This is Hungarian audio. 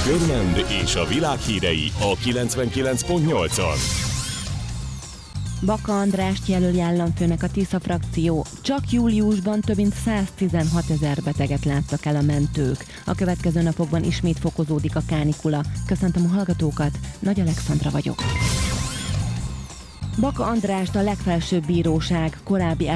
Görmend és a világ hírei a 99.8-on. Baka Andrást jelöli államfőnek a Tisza frakció. Csak júliusban több mint 116 000 beteget láttak el a mentők. A következő napokban ismét fokozódik a kánikula. Köszöntöm a hallgatókat, Nagy Alexandra vagyok. Baka Andrást a legfelsőbb bíróság korábbi